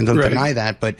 and don't deny that. But,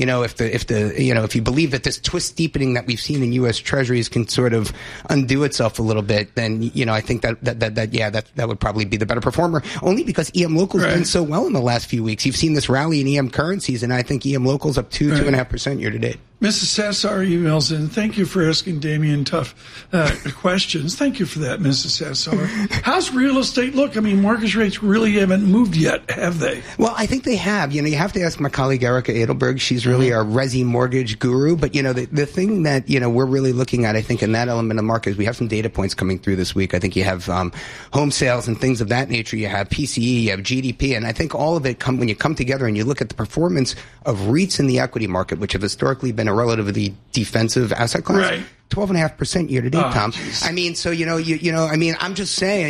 if you believe that this twist deepening that we've seen in U.S. Treasuries can sort of undo itself a little bit, then, I think that would probably be the better performer, only because EM Local's done so well in the last few weeks. You've seen this rally in EM currencies, and I think EM Local's up 2.5% year to date. Mrs. Sassar emails in. Thank you for asking Damien tough questions. Thank you for that, Mrs. Sassar. How's real estate look? I mean, mortgage rates really haven't moved yet, have they? Well, I think they have. You have to ask my colleague Erica Edelberg. She's really our resi mortgage guru. But, the thing that, we're really looking at, I think, in that element of the market is we have some data points coming through this week. I think you have home sales and things of that nature. You have PCE, you have GDP. And I think all of it, when you come together and you look at the performance of REITs in the equity market, which have historically been a relatively defensive asset class. Right. 12.5% year to date, Tom. Geez. I mean, so, I'm just saying,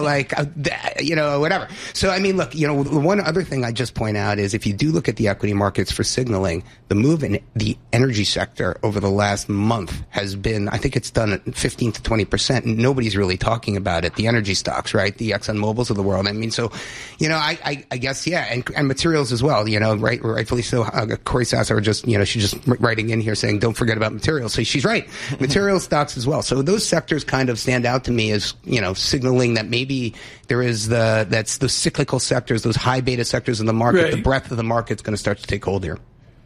whatever. So, I mean, look, the one other thing I just point out is if you do look at the equity markets for signaling, the move in the energy sector over the last month has been, I think it's done at 15 to 20%, and nobody's really talking about it. The energy stocks, right? The ExxonMobils of the world. I mean, so, I guess, and materials as well, rightfully so. Corey Sasser she's just writing in here saying, don't forget about materials. So she's right. Material stocks as well. So those sectors kind of stand out to me as, signaling that maybe there is that's those cyclical sectors, those high beta sectors in the market. Right. The breadth of the market's going to start to take hold here.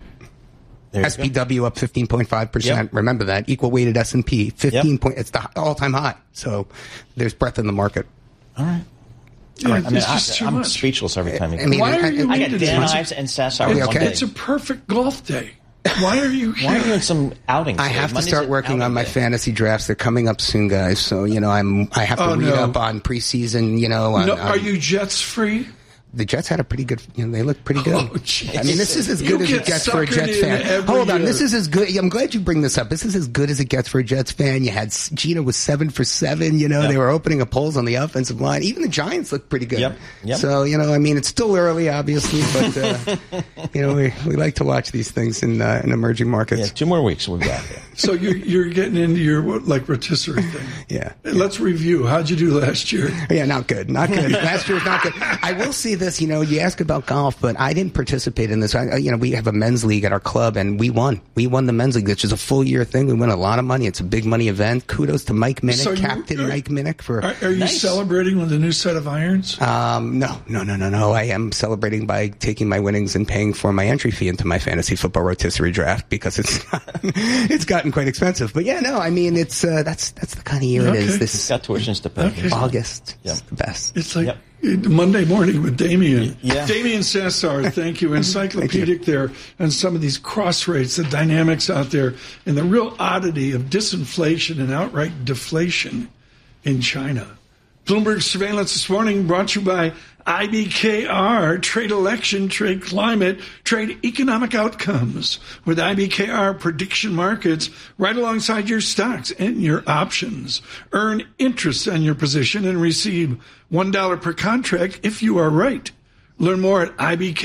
SPW up 15.5%. Yep. Remember that. Equal weighted S&P 15 point. It's the all-time high. So there's breadth in the market. All right. Yeah, I mean, I'm speechless every time. Why are you I get Dan Ives and Sassar one day. It's a perfect golf day. Why are you here? Why are you in some outings? I have to start working on my fantasy drafts. They're coming up soon, guys. So, I have to read up on preseason, are you Jets free? The Jets had a pretty good, they look pretty good. Oh, I mean, this is as good as it gets for a Jets fan. Hold on, this is as good. I'm glad you bring this up. This is as good as it gets for a Jets fan. You had Gino was 7 for 7. They were opening up holes on the offensive line. Even the Giants look pretty good. Yep. So, I mean, it's still early, obviously, but we like to watch these things in emerging markets. Yeah, 2 more weeks we'll be back there. So you're getting into your rotisserie thing. Yeah. Let's review. How'd you do last year? Yeah, not good. Last year was not good. I will say this. You ask about golf, but I didn't participate in this. We have a men's league at our club, and we won. We won the men's league, which is a full year thing. We win a lot of money. It's a big money event. Kudos to Mike Minnick, Captain Mike Minnick. Are you celebrating with a new set of irons? No. I am celebrating by taking my winnings and paying for my entry fee into my fantasy football rotisserie draft because it's gotten quite expensive. But I mean, it's that's the kind of year it is. It's got tuitions to pay. Okay. August. It's the best. It's like Monday morning with Damien. Yeah. Damien Sassar, thank you. Encyclopedic there on some of these cross rates, the dynamics out there, and the real oddity of disinflation and outright deflation in China. Bloomberg Surveillance this morning brought to you by IBKR. Trade election, trade climate, trade economic outcomes with IBKR prediction markets right alongside your stocks and your options. Earn interest on your position and receive $1 per contract if you are right. Learn more at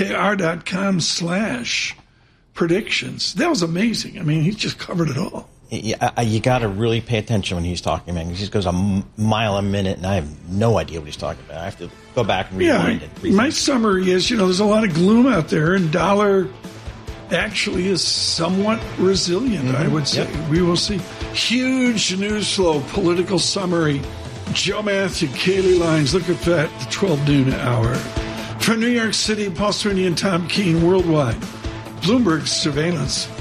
ibkr.com/predictions. That was amazing. I mean, he just covered it all. You got to really pay attention when he's talking, man. He just goes a mile a minute, and I have no idea what he's talking about. I have to go back and rewind it. My summary is, there's a lot of gloom out there, and dollar actually is somewhat resilient, I would say. Yep. We will see. Huge news flow, political summary. Joe Matthew, Kaylee Lyons, look at that, the 12 noon hour. From New York City, Paul Sweeney and Tom Keene, worldwide. Bloomberg Surveillance.